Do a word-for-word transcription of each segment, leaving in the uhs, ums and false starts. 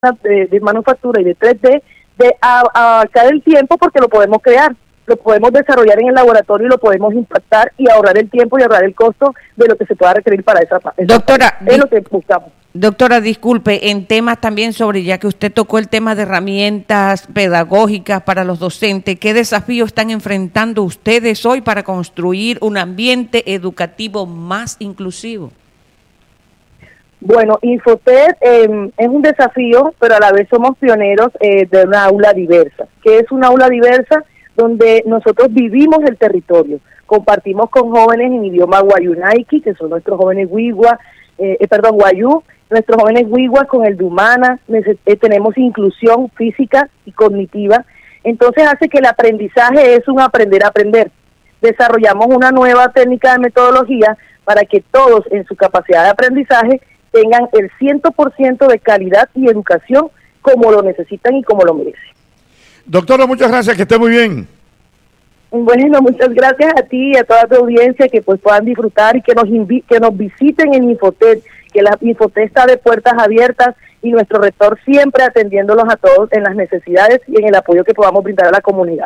de, de manufactura y de tres D, de abarcar el tiempo porque lo podemos crear, lo podemos desarrollar en el laboratorio y lo podemos impactar y ahorrar el tiempo y ahorrar el costo de lo que se pueda requerir para esa parte. Doctora, es lo que buscamos. Doctora, disculpe, en temas también sobre, ya que usted tocó el tema de herramientas pedagógicas para los docentes, ¿qué desafíos están enfrentando ustedes hoy para construir un ambiente educativo más inclusivo? Bueno, Infotep eh, es un desafío, pero a la vez somos pioneros eh, de una aula diversa. ¿Qué es una aula diversa? Donde nosotros vivimos el territorio, compartimos con jóvenes en idioma guayunaiki, que son nuestros jóvenes Wiwa, eh, eh, perdón, guayú, nuestros jóvenes Wiwa con el Dumana, eh, tenemos inclusión física y cognitiva, entonces hace que el aprendizaje es un aprender a aprender. Desarrollamos una nueva técnica de metodología para que todos en su capacidad de aprendizaje tengan el cien por ciento de calidad y educación como lo necesitan y como lo merecen. Doctora, muchas gracias, que esté muy bien. Bueno, muchas gracias a ti y a toda tu audiencia, que pues puedan disfrutar y que nos invi- que nos visiten en Infotep, que la Infotep está de puertas abiertas y nuestro rector siempre atendiéndolos a todos en las necesidades y en el apoyo que podamos brindar a la comunidad.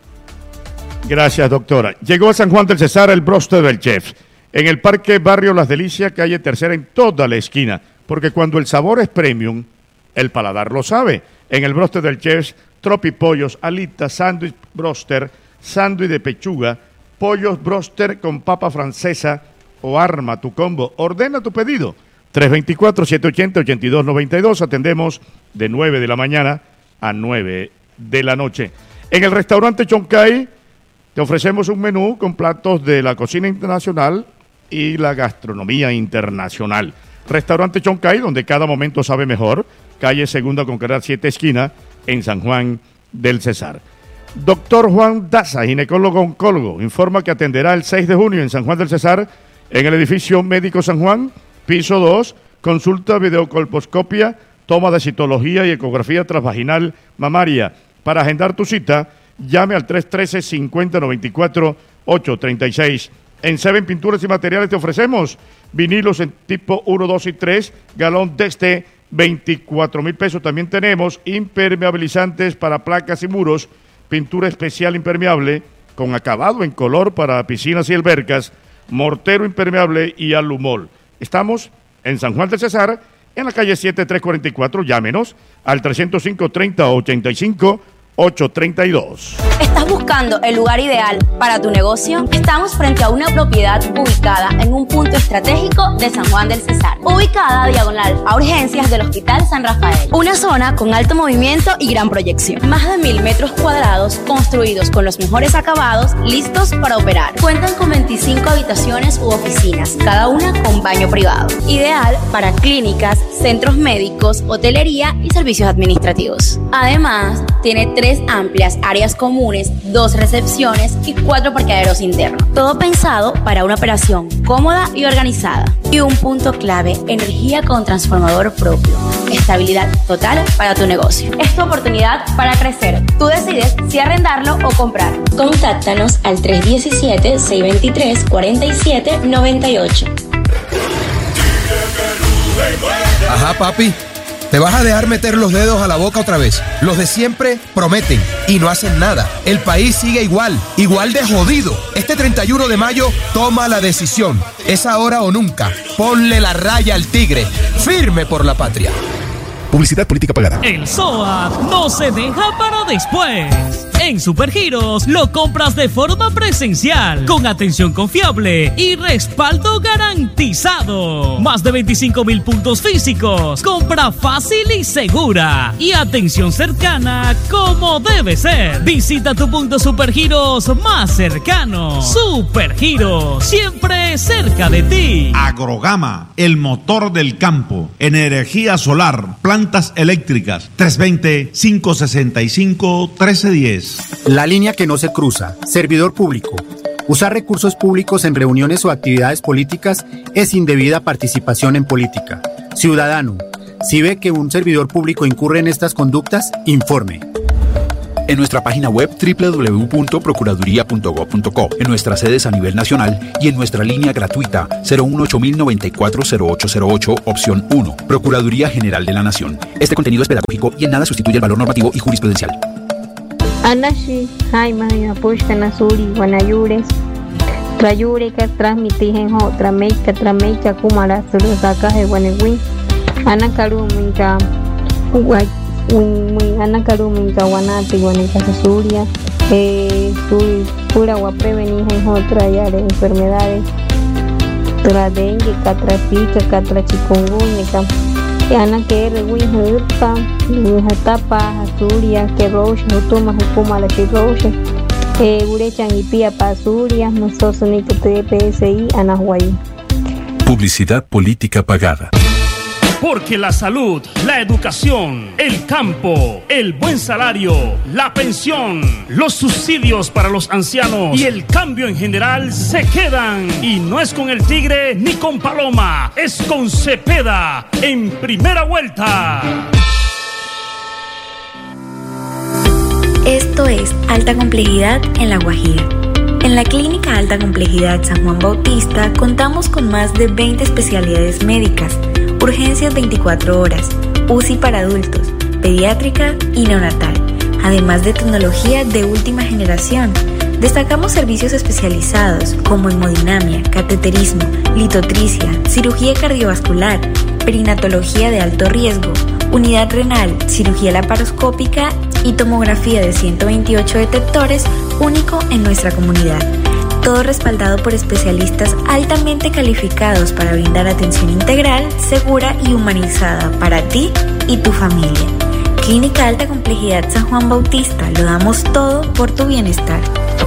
Gracias, doctora. Llegó a San Juan del Cesar el broster del chef, en el Parque Barrio Las Delicias, calle Tercera, en toda la esquina, porque cuando el sabor es premium, el paladar lo sabe. En el broster del chef, tropipollos, alitas, sándwich broster, sándwich de pechuga, pollos broster con papa francesa o arma tu combo. Ordena tu pedido. tres dos cuatro, siete ocho cero, ocho dos nueve dos. Atendemos de nueve de la mañana a nueve de la noche. En el restaurante Choncay te ofrecemos un menú con platos de la cocina internacional y la gastronomía internacional. Restaurante Choncay, donde cada momento sabe mejor. Calle Segunda con carrera siete esquina, en San Juan del Cesar. Doctor Juan Daza, ginecólogo oncólogo, informa que atenderá el seis de junio en San Juan del Cesar, en el edificio Médico San Juan, piso dos, consulta, videocolposcopia, toma de citología y ecografía transvaginal mamaria. Para agendar tu cita, llame al tres uno tres, cinco cero nueve cuatro, ocho tres seis. En Seven Pinturas y Materiales te ofrecemos vinilos en tipo uno, dos y tres, galón desde veinticuatro mil pesos. También tenemos impermeabilizantes para placas y muros, pintura especial impermeable con acabado en color para piscinas y albercas, mortero impermeable y alumol. Estamos en San Juan del Cesar, en la calle siete tres cuatro cuatro. Llámenos al trescientos cinco, treinta, ochenta y cinco, ocho treinta y dos. ¿Estás buscando el lugar ideal para tu negocio? Estamos frente a una propiedad ubicada en un punto estratégico de San Juan del Cesar, ubicada diagonal a urgencias del Hospital San Rafael. Una zona con alto movimiento y gran proyección. Más de mil metros cuadrados construidos con los mejores acabados, listos para operar. Cuentan con veinticinco habitaciones u oficinas, cada una con baño privado. Ideal para clínicas, centros médicos, hotelería y servicios administrativos. Además, tiene tres amplias áreas comunes, dos recepciones y cuatro parqueaderos internos. Todo pensado para una operación cómoda y organizada. Y un punto clave, energía con transformador propio. Estabilidad total para tu negocio. Es tu oportunidad para crecer. Tú decides si arrendarlo o comprar. Contáctanos al tres uno siete, seis dos tres, cuatro siete nueve ocho. Ajá, papi. ¿Te vas a dejar meter los dedos a la boca otra vez? Los de siempre prometen y no hacen nada. El país sigue igual, igual de jodido. Este treinta y uno de mayo, toma la decisión. Es ahora o nunca. Ponle la raya al tigre. Firme por la patria. Publicidad política pagada. El S O A no se deja para después. En Supergiros lo compras de forma presencial, con atención confiable y respaldo garantizado. Más de veinticinco mil puntos físicos, compra fácil y segura y atención cercana como debe ser. Visita tu punto Supergiros más cercano. Supergiros, siempre cerca de ti. Agrogama, el motor del campo. Energía solar, plantas eléctricas. tres dos cero, cinco seis cinco, uno tres uno cero. La línea que no se cruza. Servidor público. Usar recursos públicos en reuniones o actividades políticas es indebida participación en política. Ciudadano, si ve que un servidor público incurre en estas conductas, informe. en nuestra página web doble u doble u doble u punto procuraduría punto gob punto co, en nuestras sedes a nivel nacional y en nuestra línea gratuita cero uno ocho mil noventa y cuatro cero ocho cero ocho, opción uno. Procuraduría General de la Nación. Este contenido es pedagógico y en nada sustituye el valor normativo y jurisprudencial. Anashi, Jaima, Yapushka, Nasuri, Guanayures, Trayure, que transmitigen otra mecha, tramecha, Kumara, Surusaka, Guanegui, Anakaru, Minka, Uguay. Anakaru minka wanati guanica suria eh pura gua prevenir en otra ya de enfermedades tra dengue, catra zika, catra chikungunya, ana que reguin hupa, tapa suria que roche utuma hukuma la roche eh urechan y pia pasuria nosotros ni que T P S I ana huay. Publicidad política pagada. Porque la salud, la educación, el campo, el buen salario, la pensión, los subsidios para los ancianos y el cambio en general se quedan. Y no es con el Tigre ni con Paloma, es con Cepeda en primera vuelta. Esto es Alta Complejidad en La Guajira. En la Clínica Alta Complejidad San Juan Bautista contamos con más de veinte especialidades médicas, urgencias veinticuatro horas, U C I para adultos, pediátrica y neonatal, además de tecnología de última generación. Destacamos servicios especializados como hemodinamia, cateterismo, litotricia, cirugía cardiovascular, perinatología de alto riesgo, unidad renal, cirugía laparoscópica y tomografía de ciento veintiocho detectores, único en nuestra comunidad. Todo respaldado por especialistas altamente calificados para brindar atención integral, segura y humanizada para ti y tu familia. Clínica Alta Complejidad San Juan Bautista, lo damos todo por tu bienestar.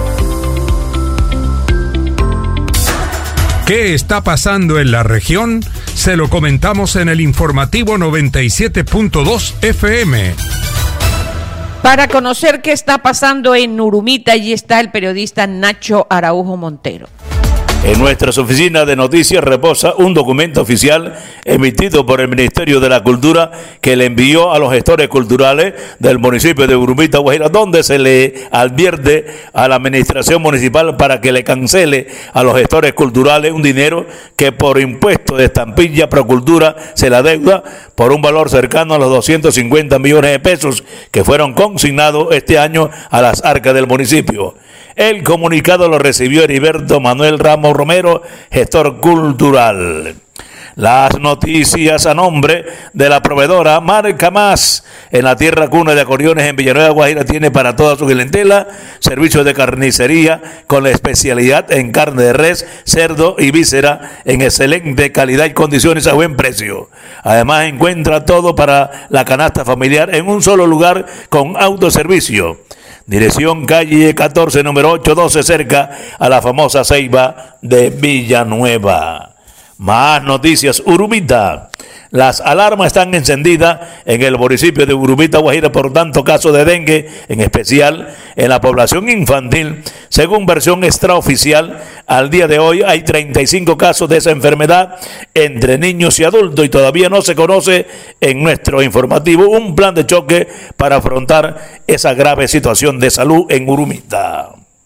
¿Qué está pasando en la región? Se lo comentamos en el informativo noventa y siete punto dos F M. Para conocer qué está pasando en Urumita, allí está el periodista Nacho Araujo Montero. En nuestras oficinas de noticias reposa un documento oficial emitido por el Ministerio de la Cultura que le envió a los gestores culturales del municipio de Urumita, Guajira, donde se le advierte a la administración municipal para que le cancele a los gestores culturales un dinero que por impuesto de estampilla Procultura se la deuda por un valor cercano a los doscientos cincuenta millones de pesos que fueron consignados este año a las arcas del municipio. El comunicado lo recibió Heriberto Manuel Ramos Romero, gestor cultural. Las noticias a nombre de la proveedora Marca Más. En la tierra cuna de acordeones en Villanueva, Guajira, tiene para toda su clientela servicios de carnicería con la especialidad en carne de res, cerdo y víscera en excelente calidad y condiciones a buen precio. Además encuentra todo para la canasta familiar en un solo lugar con autoservicio. Dirección calle catorce, número ocho doce, cerca a la famosa Ceiba de Villanueva. Más noticias, Urumita. Las alarmas están encendidas en el municipio de Urumita, Guajira, por tanto casos de dengue, en especial en la población infantil. Según versión extraoficial, al día de hoy hay treinta y cinco casos de esa enfermedad entre niños y adultos y todavía no se conoce en nuestro informativo un plan de choque para afrontar esa grave situación de salud en Urumita.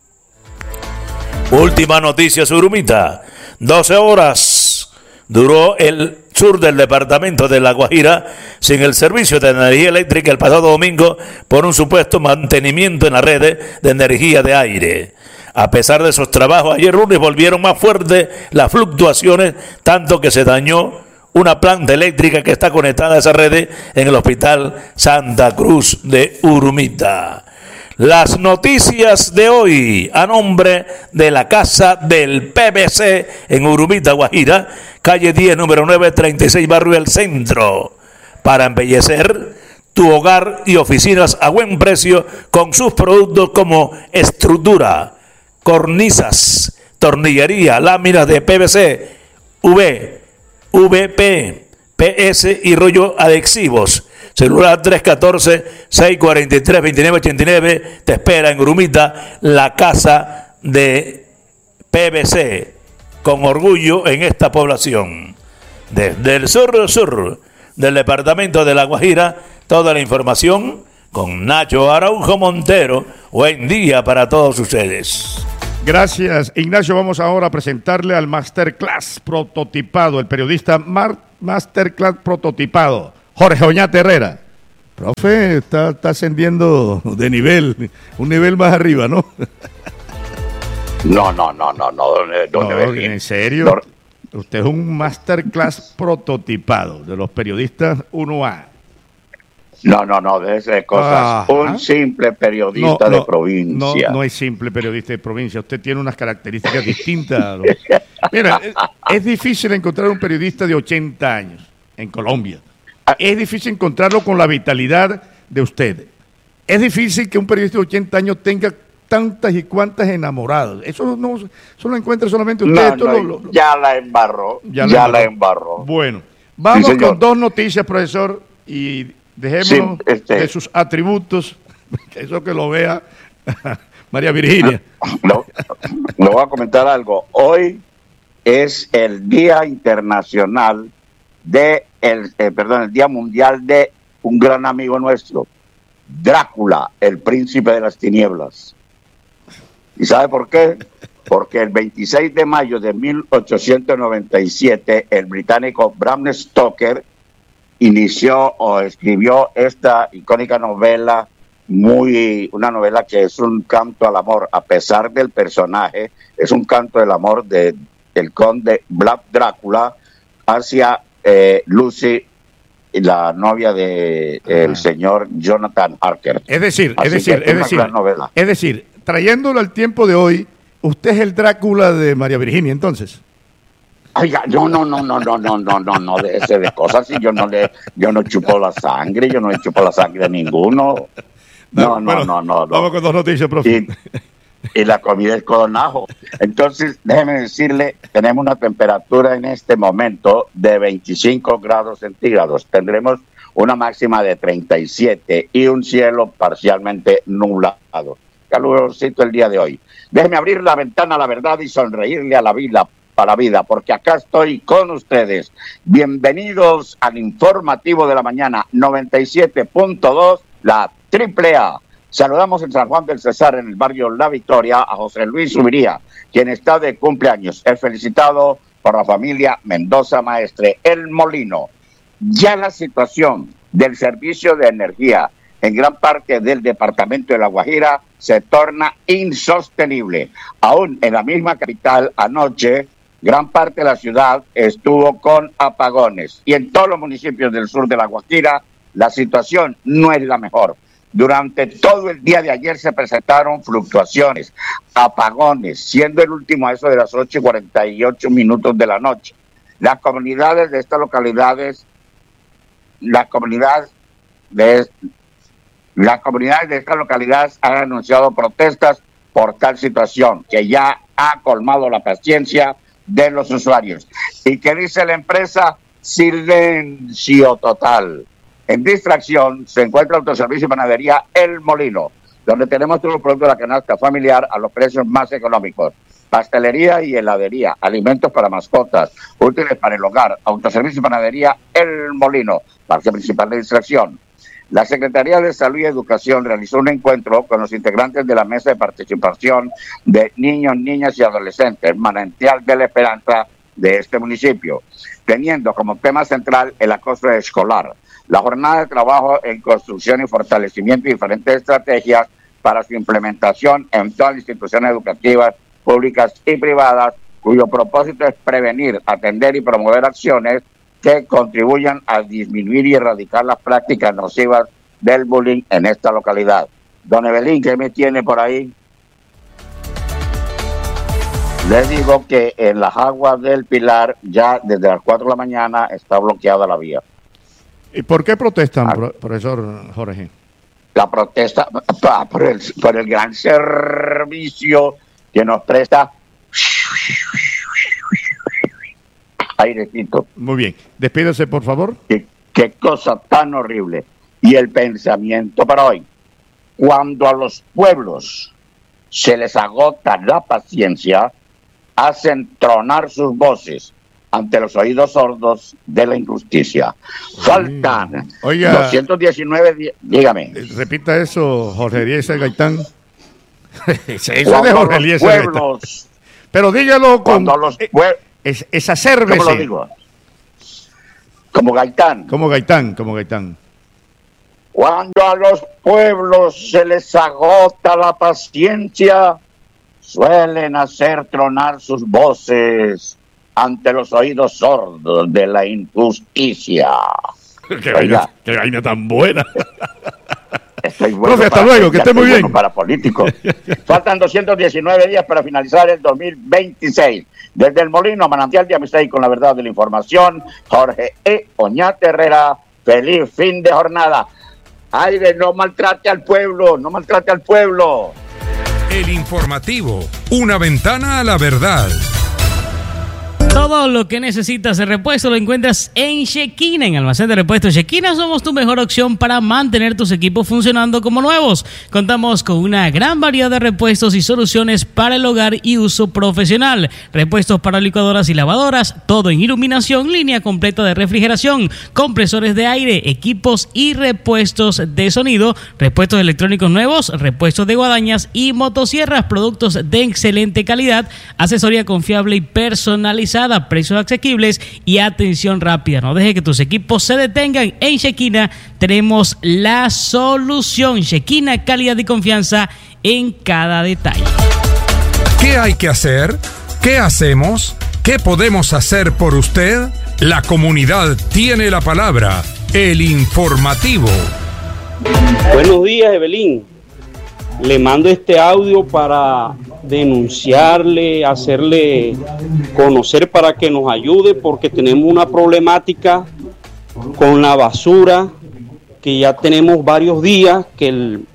Última noticia, Urumita. doce horas duró el sur del departamento de La Guajira sin el servicio de energía eléctrica el pasado domingo por un supuesto mantenimiento en la red de energía de aire. A pesar de esos trabajos, ayer lunes volvieron más fuertes las fluctuaciones, tanto que se dañó una planta eléctrica que está conectada a esa red en el Hospital Santa Cruz de Urumita. Las noticias de hoy a nombre de la Casa del P V C en Urumita, Guajira, calle diez, número nueve treinta y seis, barrio El Centro, para embellecer tu hogar y oficinas a buen precio con sus productos como estructura, cornisas, tornillería, láminas de P V C, V, V P, P S y rollo adhesivos. Celular tres uno cuatro, seis cuatro tres, dos nueve ocho nueve. Te espera en Urumita, la Casa de P V C, con orgullo en esta población. Desde el sur sur del departamento de La Guajira, toda la información con Nacho Araujo Montero. Buen día para todos ustedes. Gracias, Ignacio. Vamos ahora a presentarle al Masterclass prototipado, el periodista Mar Masterclass prototipado, Jorge Oñate Herrera. Profe, está, está ascendiendo de nivel, un nivel más arriba, ¿no? No, no, no, no, no. No, en serio. No. Usted es un Masterclass prototipado de los periodistas uno A. No, no, no, de esas cosas. Ajá. Un simple periodista no, no, de provincia. No, no es simple periodista de provincia. Usted tiene unas características distintas. Mira, es, es difícil encontrar un periodista de ochenta años en Colombia. Es difícil encontrarlo con la vitalidad de usted. Es difícil que un periodista de ochenta años tenga tantas y cuantas enamoradas. Eso no eso lo encuentra solamente usted. No, no, lo, lo, ya la embarró. Ya, ya la, embarró. la embarró. Bueno, vamos sí, con dos noticias, profesor, y dejémonos sí, este... de sus atributos, eso que lo vea María Virginia. No, no voy a comentar algo. Hoy es el Día Internacional de el, eh, perdón, el Día Mundial de un gran amigo nuestro, Drácula, el príncipe de las tinieblas. ¿Y sabe por qué? Porque el veintiséis de mayo de mil ochocientos noventa y siete, el británico Bram Stoker inició o escribió esta icónica novela, muy una novela que es un canto al amor, a pesar del personaje, es un canto del amor de, del conde Vlad Drácula hacia eh, Lucy, la novia de el señor Jonathan Harker. Es decir, Así es decir, es decir, es decir, trayéndolo al tiempo de hoy, usted es el Drácula de María Virginia, entonces. Oiga, no, no, no, no, no, no, no, no, no, de ese de cosas, si yo no le, yo no chupo la sangre, yo no le chupo la sangre a ninguno. No, no, bueno, no, no, no. Vamos con dos noticias, profe. Y, y la comida es codonajo. Entonces, déjeme decirle, tenemos una temperatura en este momento de veinticinco grados centígrados. Tendremos una máxima de treinta y siete y un cielo parcialmente nublado. Calurosito el día de hoy. Déjeme abrir la ventana a la verdad y sonreírle a la vida, para la vida, porque acá estoy con ustedes. Bienvenidos al informativo de la mañana noventa y siete punto dos, la Triple A. Saludamos en San Juan del Cesar, en el barrio La Victoria, a José Luis Subiría, quien está de cumpleaños. Es felicitado por la familia Mendoza Maestre, El Molino. Ya la situación del servicio de energía en gran parte del departamento de La Guajira se torna insostenible. Aún en la misma capital, anoche, gran parte de la ciudad estuvo con apagones. Y en todos los municipios del sur de La Guajira, la situación no es la mejor. Durante todo el día de ayer se presentaron fluctuaciones, apagones, siendo el último a eso de las ocho y cuarenta y ocho minutos de la noche. Las comunidades de estas localidades, las comunidades de, las comunidades de estas localidades han anunciado protestas por tal situación, que ya ha colmado la paciencia de los usuarios. ¿Y qué dice la empresa? Silencio total. En distracción se encuentra Autoservicio y Panadería El Molino, donde tenemos todos los productos de la canasta familiar a los precios más económicos. Pastelería y heladería, alimentos para mascotas, útiles para el hogar. Autoservicio y Panadería El Molino, parte principal de distracción. La Secretaría de Salud y Educación realizó un encuentro con los integrantes de la Mesa de Participación de Niños, Niñas y Adolescentes, manantial de la esperanza de este municipio, teniendo como tema central el acoso escolar. La jornada de trabajo en construcción y fortalecimiento de diferentes estrategias para su implementación en todas las instituciones educativas, públicas y privadas, cuyo propósito es prevenir, atender y promover acciones que contribuyan a disminuir y erradicar las prácticas nocivas del bullying en esta localidad. Don Evelyn, ¿qué me tiene por ahí? Les digo que en las aguas del Pilar ya desde las cuatro de la mañana está bloqueada la vía. ¿Y por qué protestan, ah, profesor Jorge? La protesta por el, por el gran servicio que nos presta airecito. Muy bien. Despídase, por favor. ¿Qué, qué cosa tan horrible. Y el pensamiento para hoy. Cuando a los pueblos se les agota la paciencia, hacen tronar sus voces, ante los oídos sordos de la injusticia. Faltan Oiga, doscientos diecinueve días. Dígame. Repita eso, Jorge Eliezer Gaitán. Eso es de Cuando Jorge los Eliezer Gaitán. pueblos, Pero dígalo con... cuando los pue- es, exacérbese. ¿Cómo lo digo? Como Gaitán. Como Gaitán, como Gaitán. Cuando a los pueblos se les agota la paciencia, suelen hacer tronar sus voces ante los oídos sordos de la injusticia. Qué vaina, qué vaina tan buena. Estoy bueno. Profe, hasta para- luego, que ya esté muy estoy bien. bueno para políticos. Faltan doscientos diecinueve días para finalizar el dos mil veintiséis. Desde el Molino, Manantial de Amistad y con la verdad de la información, Jorge E. Oñate Herrera, feliz fin de jornada. Aire, no maltrate al pueblo, no maltrate al pueblo. El informativo, una ventana a la verdad. Todo lo que necesitas de repuesto lo encuentras en Shekina, en Almacén de Repuestos Shekina. Somos tu mejor opción para mantener tus equipos funcionando como nuevos. Contamos con una gran variedad de repuestos y soluciones para el hogar y uso profesional. Repuestos para licuadoras y lavadoras, todo en iluminación, línea completa de refrigeración, compresores de aire, equipos y repuestos de sonido, repuestos electrónicos nuevos, repuestos de guadañas y motosierras, productos de excelente calidad, asesoría confiable y personalizada, precios asequibles y atención rápida. No deje que tus equipos se detengan. En Shekina tenemos la solución. Shekina, calidad y confianza en cada detalle. ¿Qué hay que hacer? ¿Qué hacemos? ¿Qué podemos hacer por usted? La comunidad tiene la palabra. El informativo. Buenos días, Evelyn. Le mando este audio para denunciarle, hacerle conocer para que nos ayude, porque tenemos una problemática con la basura, que ya tenemos varios días que el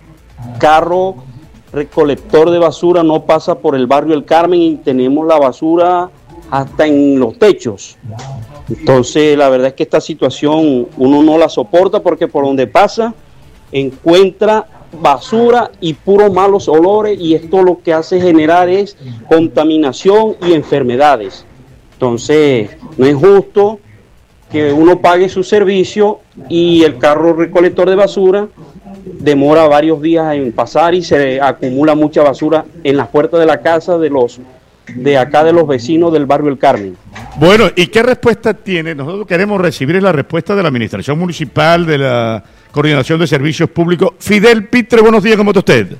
carro recolector de basura no pasa por el barrio El Carmen y tenemos la basura hasta en los techos. Entonces, la verdad es que esta situación uno no la soporta, porque por donde pasa encuentra basura y puros malos olores, y esto lo que hace generar es contaminación y enfermedades. Entonces, no es justo que uno pague su servicio y el carro recolector de basura demora varios días en pasar y se acumula mucha basura en las puertas de la casa de los de acá de los vecinos del barrio El Carmen. Bueno, ¿y qué respuesta tiene? Nosotros queremos recibir la respuesta de la Administración Municipal, de la Coordinación de Servicios Públicos. Fidel Pitre, buenos días, ¿cómo está usted?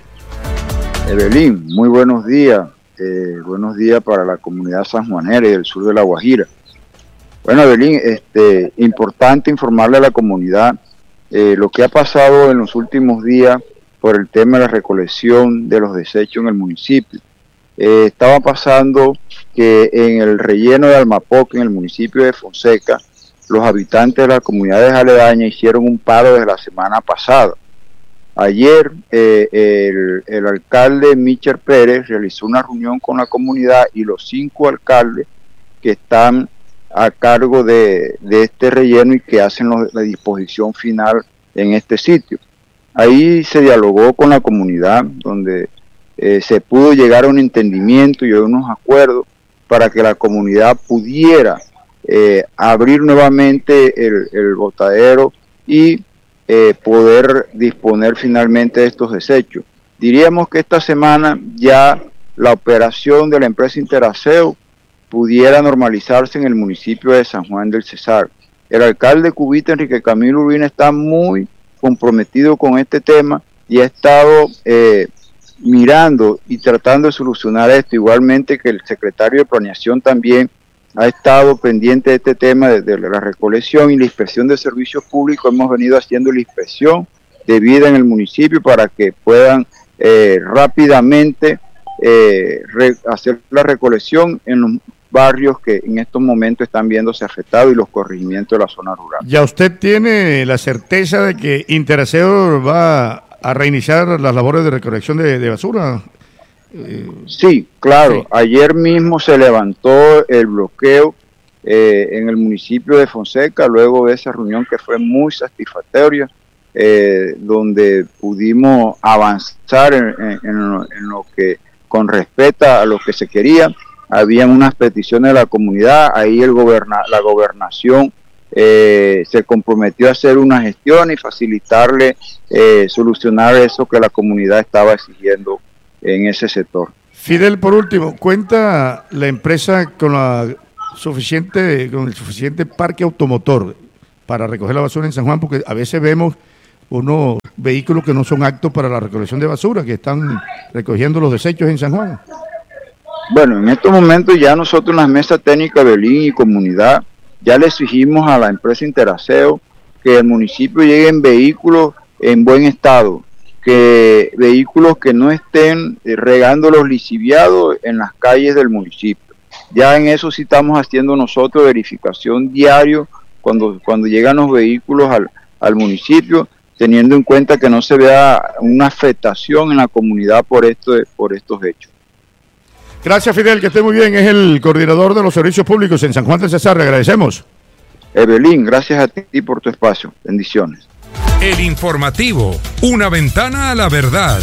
Evelyn, muy buenos días. Eh, buenos días para la comunidad sanjuanera y del sur de La Guajira. Bueno, Evelyn, este, importante informarle a la comunidad eh, lo que ha pasado en los últimos días por el tema de la recolección de los desechos en el municipio. Eh, estaba pasando que en el relleno de Almapoc, en el municipio de Fonseca, los habitantes de las comunidades aledañas hicieron un paro desde la semana pasada. Ayer eh, el, el alcalde Michel Pérez realizó una reunión con la comunidad y los cinco alcaldes que están a cargo de, de este relleno y que hacen lo, la disposición final en este sitio. Ahí se dialogó con la comunidad, donde eh, se pudo llegar a un entendimiento y a unos acuerdos para que la comunidad pudiera eh, abrir nuevamente el, el botadero y eh, poder disponer finalmente de estos desechos. Diríamos que esta semana ya la operación de la empresa Interaseo pudiera normalizarse en el municipio de San Juan del Cesar. El alcalde cubita, Enrique Camilo Urbina, está muy comprometido con este tema y ha estado eh, mirando y tratando de solucionar esto, igualmente que el secretario de Planeación también ha estado pendiente de este tema de, de la recolección y la inspección de servicios públicos. Hemos venido haciendo la inspección debida en el municipio para que puedan eh, rápidamente eh, re, hacer la recolección en los barrios que en estos momentos están viéndose afectados y los corregimientos de la zona rural. ¿Ya usted tiene la certeza de que Interaseo va a reiniciar las labores de recolección de, de basura? Eh, sí, claro. Sí. Ayer mismo se levantó el bloqueo eh, en el municipio de Fonseca, luego de esa reunión que fue muy satisfactoria, eh, donde pudimos avanzar en, en, en, lo, en lo que con respecto a lo que se quería. habían unas peticiones de la comunidad, ahí el goberna, la gobernación eh, se comprometió a hacer una gestión y facilitarle, eh, solucionar eso que la comunidad estaba exigiendo en ese sector. Fidel, por último, ¿cuenta la empresa con la suficiente, con el suficiente parque automotor para recoger la basura en San Juan? Porque a veces vemos unos vehículos que no son aptos para la recolección de basura, que están recogiendo los desechos en San Juan. Bueno, en estos momentos ya nosotros en las mesas técnicas Belín y comunidad ya le exigimos a la empresa Interaseo que el municipio lleguen vehículos en buen estado, que vehículos que no estén regando los lixiviados en las calles del municipio. Ya en eso sí estamos haciendo nosotros verificación diario cuando, cuando llegan los vehículos al, al municipio, teniendo en cuenta que no se vea una afectación en la comunidad por esto, por estos hechos. Gracias, Fidel, que esté muy bien. Es el coordinador de los servicios públicos en San Juan del Cesar. Le agradecemos. Evelyn, gracias a ti por tu espacio. Bendiciones. El informativo, una ventana a la verdad.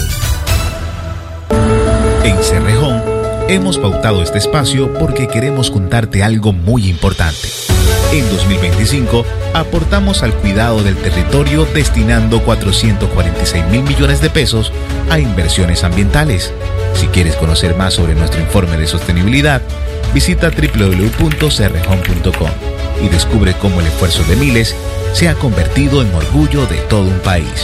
En Cerrejón hemos pautado este espacio porque queremos contarte algo muy importante. En dos mil veinticinco aportamos al cuidado del territorio destinando cuatrocientos cuarenta y seis mil millones de pesos a inversiones ambientales. Si quieres conocer más sobre nuestro informe de sostenibilidad, visita doble u doble u doble u punto cerrejón punto com y descubre cómo el esfuerzo de miles se ha convertido en orgullo de todo un país.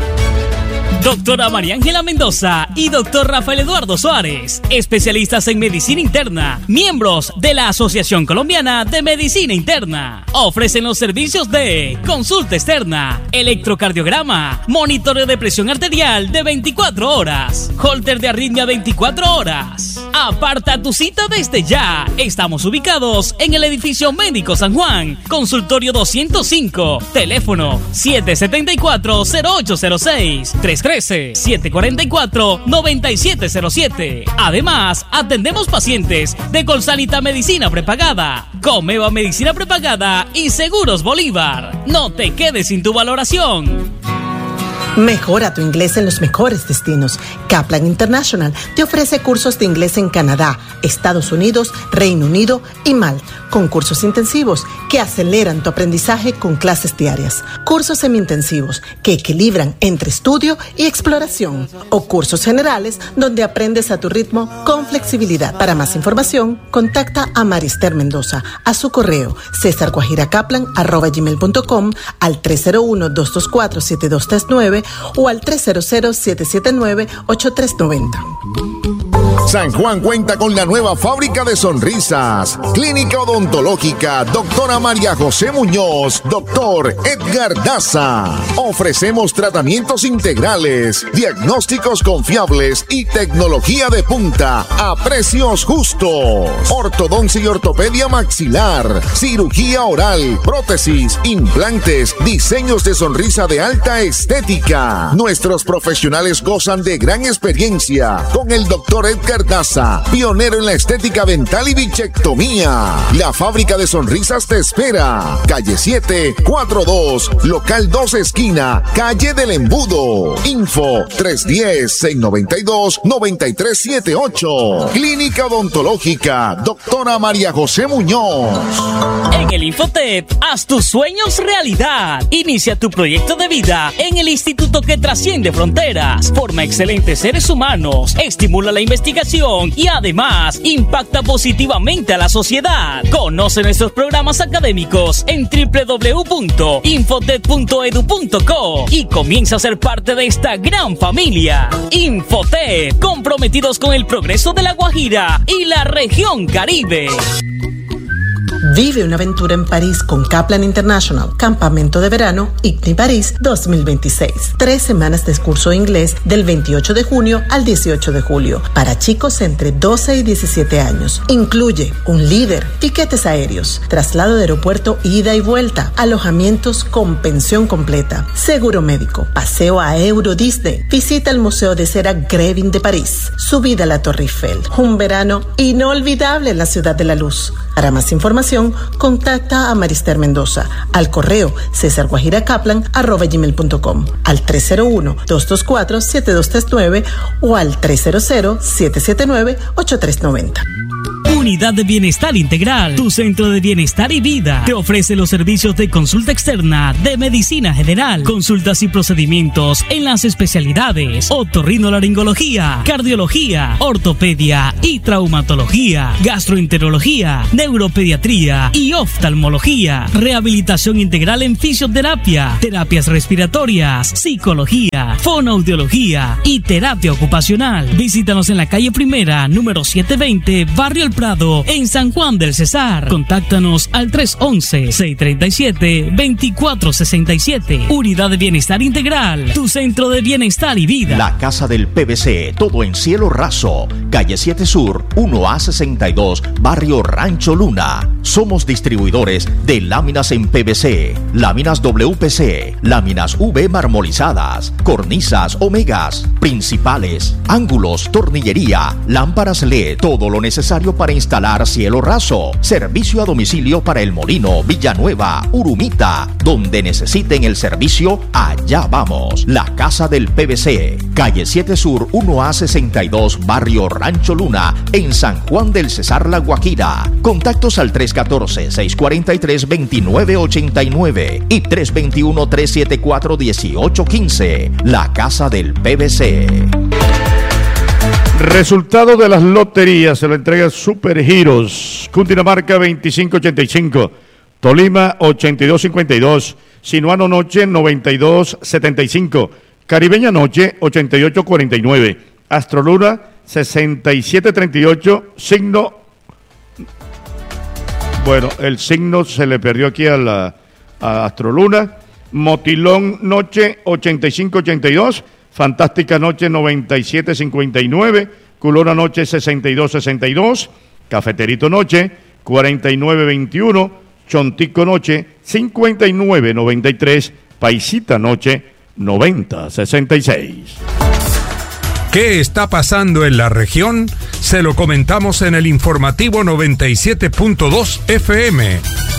Doctora María Ángela Mendoza y doctor Rafael Eduardo Suárez, especialistas en medicina interna, miembros de la Asociación Colombiana de Medicina Interna, ofrecen los servicios de consulta externa, electrocardiograma, monitoreo de presión arterial de veinticuatro horas, holter de arritmia veinticuatro horas. Aparta tu cita desde ya. Estamos ubicados en el edificio Médico San Juan, consultorio doscientos cinco, teléfono siete siete cuatro, cero ocho cero seis, tres uno tres, siete cuatro cuatro, nueve siete cero siete. Además, atendemos pacientes de Colsanita Medicina Prepagada, Comeva Medicina Prepagada y Seguros Bolívar. No te quedes sin tu valoración. Mejora tu inglés en los mejores destinos. Kaplan International te ofrece cursos de inglés en Canadá, Estados Unidos, Reino Unido y Malta, con cursos intensivos que aceleran tu aprendizaje con clases diarias, cursos semi-intensivos que equilibran entre estudio y exploración, o cursos generales donde aprendes a tu ritmo con flexibilidad. Para más información, contacta a Marister Mendoza a su correo cesar guajira kaplan arroba gmail punto com, al tres cero uno, dos dos cuatro, siete dos tres nueve o al tres cero cero, siete siete nueve, ocho tres nueve cero. San Juan cuenta con la nueva fábrica de sonrisas, Clínica Odontológica Doctora María José Muñoz, Doctor Edgar Daza. Ofrecemos tratamientos integrales, diagnósticos confiables y tecnología de punta a precios justos. Ortodoncia y ortopedia maxilar, cirugía oral, prótesis, implantes, diseños de sonrisa de alta estética. Nuestros profesionales gozan de gran experiencia con el Doctor Edgar Daza, pionero en la estética dental y bichectomía. La fábrica de sonrisas te espera. Calle siete, cuatro dos, local dos esquina, calle del Embudo. Info tres uno cero, seis nueve dos, nueve tres siete ocho. Clínica Odontológica Doctora María José Muñoz. En el Infotep, haz tus sueños realidad. Inicia tu proyecto de vida en el instituto que trasciende fronteras, forma excelentes seres humanos, estimula la investigación y además impacta positivamente a la sociedad. Conoce nuestros programas académicos en doble u doble u doble u punto infotep punto edu punto co y comienza a ser parte de esta gran familia. Infotep, comprometidos con el progreso de La Guajira y la región Caribe. Vive una aventura en París con Kaplan International, Campamento de Verano I C N I París dos mil veintiséis. Tres semanas de curso de inglés del veintiocho de junio al dieciocho de julio para chicos entre doce y diecisiete años. Incluye un líder, tiquetes aéreos, traslado de aeropuerto ida y vuelta, alojamientos con pensión completa, seguro médico, paseo a Euro Disney, visita al Museo de Cera Grevin de París, subida a la Torre Eiffel, un verano inolvidable en la Ciudad de la Luz. Para más información, contacta a Marister Mendoza al correo cesar guajira kaplan arroba gmail punto com, al tres cero uno, dos dos cuatro, siete dos tres nueve o al tres cero cero, siete siete nueve, ocho tres nueve cero. Unidad de Bienestar Integral, tu centro de bienestar y vida. Te ofrece los servicios de consulta externa, de medicina general, consultas y procedimientos en las especialidades otorrinolaringología, cardiología, ortopedia y traumatología, gastroenterología, neuropediatría y oftalmología, rehabilitación integral en fisioterapia, terapias respiratorias, psicología, fonoaudiología y terapia ocupacional. Visítanos en la calle Primera, número setecientos veinte, Barrio El Prado, en San Juan del Cesar. Contáctanos al tres once, seiscientos treinta y siete, veinticuatro sesenta y siete. Unidad de Bienestar Integral, tu centro de bienestar y vida. La Casa del P V C, todo en cielo raso. Calle siete Sur, uno A sesenta y dos, Barrio Rancho Luna. Somos distribuidores de láminas en P V C, láminas W P C, láminas U V marmolizadas, cornisas Omegas, principales, ángulos, tornillería, lámparas L E D, todo lo necesario para instalar cielo raso. Servicio a domicilio para El Molino, Villanueva, Urumita. Donde necesiten el servicio, allá vamos. La Casa del P V C, calle siete Sur, uno A sesenta y dos, Barrio Rancho Luna, en San Juan del Cesar, La Guajira. Contactos al tres uno cuatro, seis cuatro tres, dos nueve ocho nueve y tres dos uno, tres siete cuatro, uno ocho uno cinco. La Casa del P V C. Resultado de las loterías se lo entrega Supergiros. Cundinamarca veinticinco ochenta y cinco, Tolima ochenta y dos cincuenta y dos, Sinuano Noche noventa y dos setenta y cinco, Caribeña Noche ochenta y ocho cuarenta y nueve, Astroluna sesenta y siete treinta y ocho, signo. Bueno, el signo se le perdió aquí a la a Astroluna. Motilón Noche ochenta y cinco ochenta y dos, Fantástica Noche noventa y siete cincuenta y nueve, Culona Noche sesenta y dos sesenta y dos, Cafeterito Noche cuarenta y nueve veintiuno, Chontico Noche cincuenta y nueve noventa y tres, Paisita Noche noventa sesenta y seis. ¿Qué está pasando en la región? Se lo comentamos en el informativo noventa y siete punto dos F M.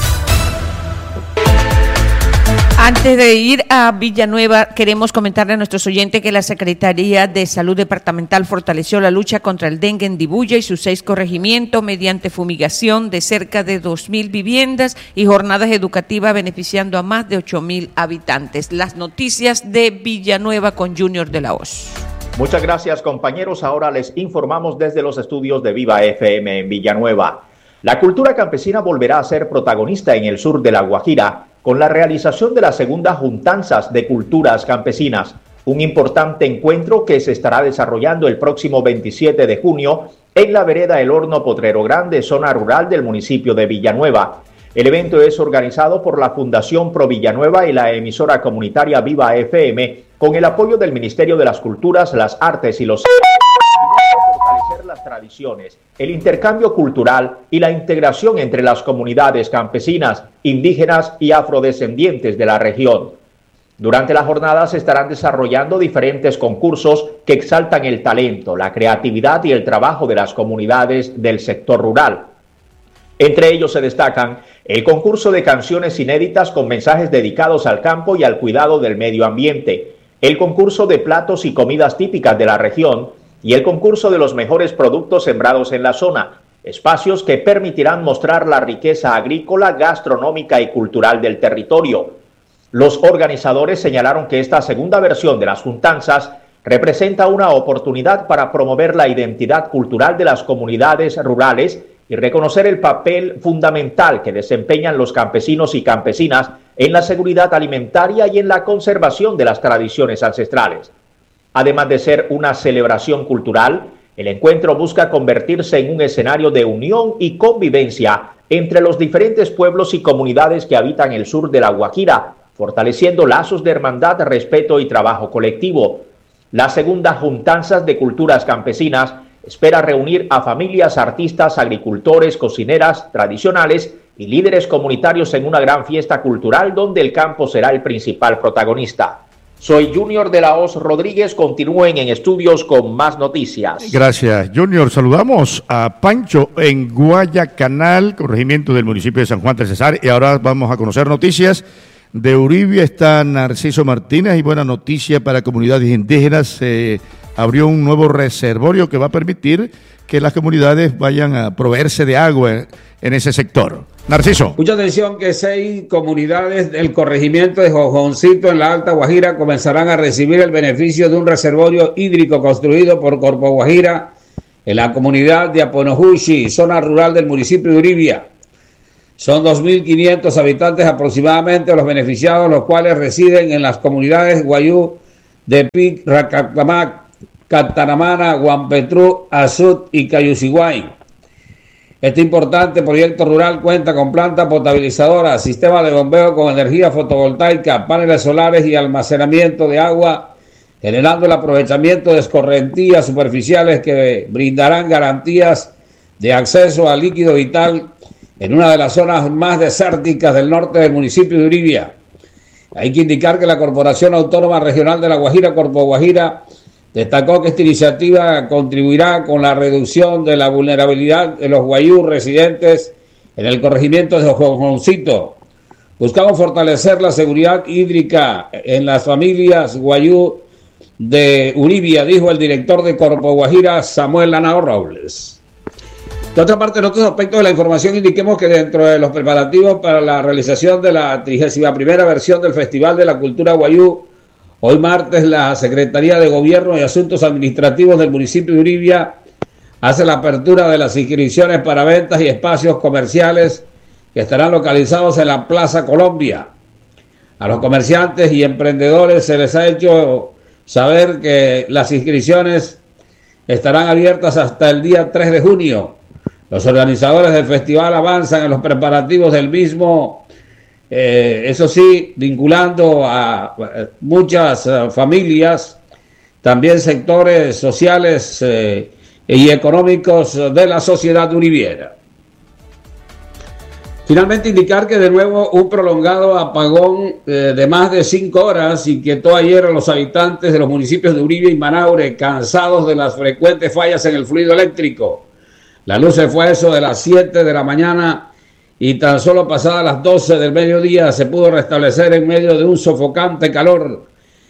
Antes de ir a Villanueva, queremos comentarle a nuestros oyentes que la Secretaría de Salud Departamental fortaleció la lucha contra el dengue en Dibuya y sus seis corregimientos mediante fumigación de cerca de dos mil viviendas y jornadas educativas beneficiando a más de ocho mil habitantes. Las noticias de Villanueva con Junior de la Hoz. Muchas gracias, compañeros. Ahora les informamos desde los estudios de Viva F M en Villanueva. La cultura campesina volverá a ser protagonista en el sur de La Guajira con la realización de la segunda Juntanzas de Culturas Campesinas, un importante encuentro que se estará desarrollando el próximo veintisiete de junio en la vereda El Horno Potrero Grande, zona rural del municipio de Villanueva. El evento es organizado por la Fundación Pro Villanueva y la emisora comunitaria Viva F M con el apoyo del Ministerio de las Culturas, las Artes y los fortalecer las tradiciones, el intercambio cultural y la integración entre las comunidades campesinas, indígenas y afrodescendientes de la región. Durante la jornada se estarán desarrollando diferentes concursos que exaltan el talento, la creatividad y el trabajo de las comunidades del sector rural. Entre ellos se destacan el concurso de canciones inéditas con mensajes dedicados al campo y al cuidado del medio ambiente, el concurso de platos y comidas típicas de la región y el concurso de los mejores productos sembrados en la zona, espacios que permitirán mostrar la riqueza agrícola, gastronómica y cultural del territorio. Los organizadores señalaron que esta segunda versión de las Juntanzas representa una oportunidad para promover la identidad cultural de las comunidades rurales y reconocer el papel fundamental que desempeñan los campesinos y campesinas en la seguridad alimentaria y en la conservación de las tradiciones ancestrales. Además de ser una celebración cultural, el encuentro busca convertirse en un escenario de unión y convivencia entre los diferentes pueblos y comunidades que habitan el sur de La Guajira, fortaleciendo lazos de hermandad, respeto y trabajo colectivo. La segunda Juntanzas de Culturas Campesinas espera reunir a familias, artistas, agricultores, cocineras tradicionales y líderes comunitarios en una gran fiesta cultural donde el campo será el principal protagonista. Soy Junior de la Hoz Rodríguez. Continúen en estudios con más noticias. Gracias, Junior. Saludamos a Pancho en Guayacanal, corregimiento del municipio de San Juan del Cesar. Y ahora vamos a conocer noticias. De Uribia está Narciso Martínez y buena noticia para comunidades indígenas. Se eh, abrió un nuevo reservorio que va a permitir que las comunidades vayan a proveerse de agua en ese sector. Narciso. Mucha atención que seis comunidades del corregimiento de Jojoncito en la Alta Guajira comenzarán a recibir el beneficio de un reservorio hídrico construido por Corpo Guajira en la comunidad de Aponojuchi, zona rural del municipio de Uribia. Son dos mil quinientos habitantes aproximadamente los beneficiados, los cuales residen en las comunidades Guayú de Pic, Racatamac, Catanamana, Guampetrú, Azut y Cayuciguay. Este importante proyecto rural cuenta con planta potabilizadora, sistema de bombeo con energía fotovoltaica, paneles solares y almacenamiento de agua, generando el aprovechamiento de escorrentías superficiales que brindarán garantías de acceso al líquido vital en una de las zonas más desérticas del norte del municipio de Uribia. Hay que indicar que la Corporación Autónoma Regional de La Guajira, Corpo Guajira, destacó que esta iniciativa contribuirá con la reducción de la vulnerabilidad de los guayú residentes en el corregimiento de Jojoncito. Buscamos fortalecer la seguridad hídrica en las familias guayú de Uribia, dijo el director de Corpo Guajira, Samuel Lanao Robles. De otra parte, en otros aspectos de la información, indiquemos que dentro de los preparativos para la realización de la trigésima primera versión del Festival de la Cultura Guayú, hoy martes la Secretaría de Gobierno y Asuntos Administrativos del municipio de Uribia hace la apertura de las inscripciones para ventas y espacios comerciales que estarán localizados en la Plaza Colombia. A los comerciantes y emprendedores se les ha hecho saber que las inscripciones estarán abiertas hasta el día tres de junio. Los organizadores del festival avanzan en los preparativos del mismo, eh, eso sí, vinculando a muchas uh, familias, también sectores sociales eh, y económicos de la sociedad uribiera. Finalmente, indicar que de nuevo un prolongado apagón eh, de más de cinco horas inquietó ayer a los habitantes de los municipios de Uribia y Manaure, cansados de las frecuentes fallas en el fluido eléctrico. La luz se fue a eso de las siete de la mañana y tan solo pasadas las doce del mediodía se pudo restablecer en medio de un sofocante calor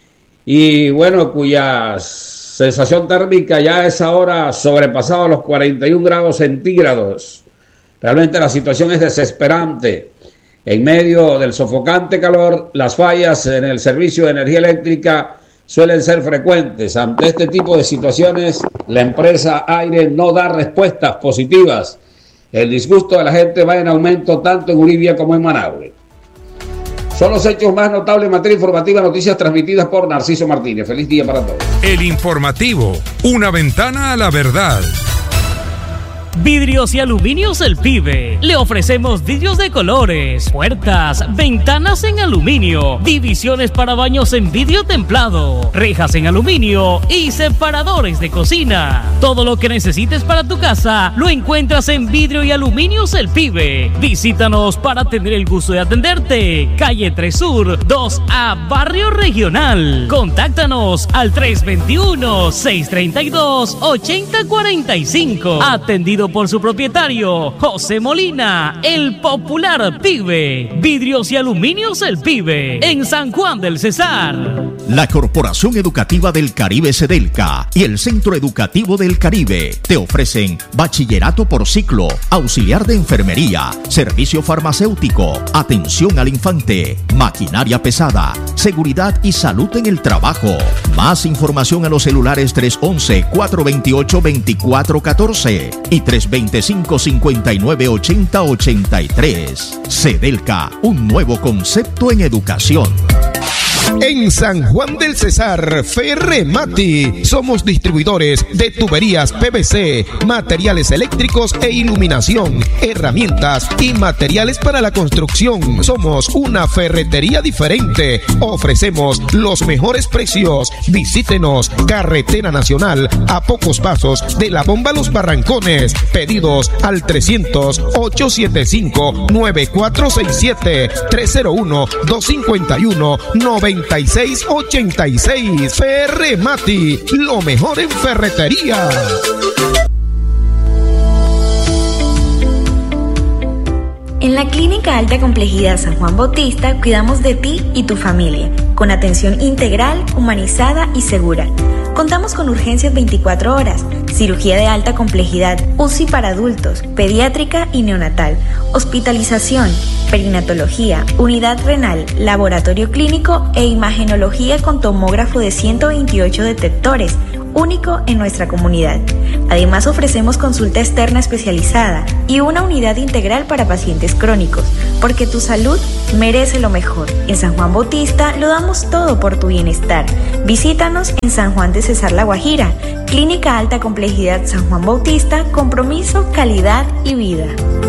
y bueno, cuya sensación térmica ya a esa hora sobrepasaba los cuarenta y un grados centígrados. Realmente la situación es desesperante. En medio del sofocante calor, las fallas en el servicio de energía eléctrica suelen ser frecuentes. Ante este tipo de situaciones, la empresa Aire no da respuestas positivas. El disgusto de la gente va en aumento tanto en Uribia como en Manaure. Son los hechos más notables en materia informativa, noticias transmitidas por Narciso Martínez. Feliz día para todos. El informativo, una ventana a la verdad. Vidrios y Aluminios El Pibe. Le ofrecemos vidrios de colores, puertas, ventanas en aluminio, divisiones para baños en vidrio templado, rejas en aluminio y separadores de cocina. Todo lo que necesites para tu casa lo encuentras en Vidrio y Aluminios El Pibe. Visítanos para tener el gusto de atenderte. Calle tres Sur, dos A, Barrio Regional. Contáctanos al tres dos uno, seis tres dos, ocho cero cuatro cinco. Atendido por su propietario, José Molina, el popular Pibe. Vidrios y Aluminios El Pibe, en San Juan del Cesar. La Corporación Educativa del Caribe Sedelca y el Centro Educativo del Caribe te ofrecen bachillerato por ciclo, auxiliar de enfermería, servicio farmacéutico, atención al infante, maquinaria pesada, seguridad y salud en el trabajo. Más información a los celulares tres once, cuatro veintiocho, veinticuatro catorce y tres veinticinco, cincuenta y nueve, ochenta, ochenta y tres. Sedelca, un nuevo concepto en educación. En San Juan del Cesar, Ferremati. Somos distribuidores de tuberías P V C, materiales eléctricos e iluminación, herramientas y materiales para la construcción. Somos una ferretería diferente. Ofrecemos los mejores precios. Visítenos, Carretera Nacional, a pocos pasos de la bomba Los Barrancones. Pedidos al trescientos, ochocientos setenta y cinco, noventa y cuatro sesenta y siete, tres cero uno, dos cinco uno, noventa y seis ochenta y seis. Ferremati, lo mejor en ferretería. En la Clínica Alta Complejidad San Juan Bautista cuidamos de ti y tu familia, con atención integral, humanizada y segura. Contamos con urgencias veinticuatro horas, cirugía de alta complejidad, U C I para adultos, pediátrica y neonatal, hospitalización, perinatología, unidad renal, laboratorio clínico e imagenología con tomógrafo de ciento veintiocho detectores, único en nuestra comunidad. Además ofrecemos consulta externa especializada y una unidad integral para pacientes crónicos, porque tu salud merece lo mejor. En San Juan Bautista lo damos todo por tu bienestar. Visítanos en San Juan de Cesar La Guajira, Clínica Alta Complejidad San Juan Bautista, compromiso, calidad y vida.